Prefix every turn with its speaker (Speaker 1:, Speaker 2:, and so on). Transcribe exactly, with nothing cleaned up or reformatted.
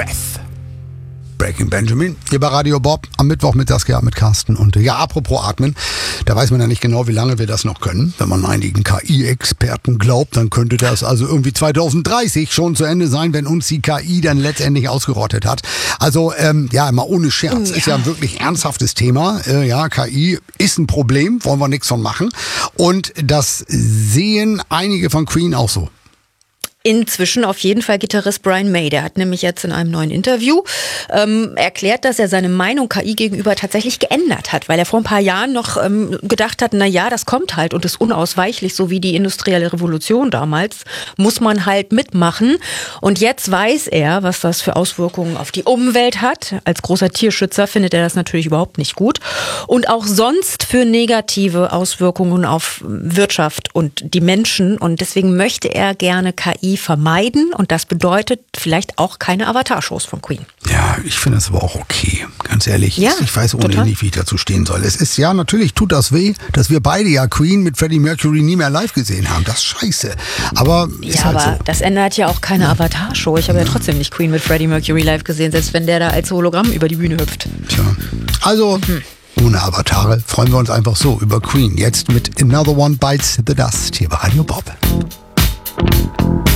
Speaker 1: Breath. Breaking Benjamin, hier bei Radio Bob am Mittwoch mittags ja mit Carsten. Und ja, apropos Atmen, da weiß man ja nicht genau, wie lange wir das noch können. Wenn man einigen K I-Experten glaubt, dann könnte das also irgendwie zwanzig dreißig schon zu Ende sein, wenn uns die K I dann letztendlich ausgerottet hat. Also ähm, ja, mal ohne Scherz,
Speaker 2: ja.
Speaker 1: ist ja ein wirklich ernsthaftes Thema. Äh, ja, K I ist ein Problem, wollen wir nichts von machen. Und das sehen einige von Queen auch so.
Speaker 2: Inzwischen auf jeden Fall Gitarrist Brian May. Der hat nämlich jetzt in einem neuen Interview ähm, erklärt, dass er seine Meinung K I gegenüber tatsächlich geändert hat, weil er vor ein paar Jahren noch ähm, gedacht hat, na ja, das kommt halt und ist unausweichlich, so wie die industrielle Revolution damals, muss man halt mitmachen. Und jetzt weiß er, was das für Auswirkungen auf die Umwelt hat. Als großer Tierschützer findet er das natürlich überhaupt nicht gut. Und auch sonst für negative Auswirkungen auf Wirtschaft und die Menschen. Und deswegen möchte er gerne K I vermeiden und das bedeutet vielleicht auch keine Avatar-Shows von Queen.
Speaker 1: Ja, ich finde das aber auch okay, ganz ehrlich.
Speaker 2: Ja,
Speaker 1: ich weiß ohnehin
Speaker 2: total.
Speaker 1: nicht, wie ich dazu stehen soll. Es ist ja, natürlich tut das weh, dass wir beide ja Queen mit Freddie Mercury nie mehr live gesehen haben. Das ist scheiße. Aber ist
Speaker 2: Ja,
Speaker 1: halt
Speaker 2: aber
Speaker 1: so.
Speaker 2: das ändert ja auch keine Avatar-Show. Ich habe ja trotzdem nicht Queen mit Freddie Mercury live gesehen, selbst wenn der da als Hologramm über die Bühne hüpft.
Speaker 1: Tja, also
Speaker 2: Hm.
Speaker 1: ohne Avatare freuen wir uns einfach so über Queen. Jetzt mit Another One Bites the Dust hier bei Radio Bob.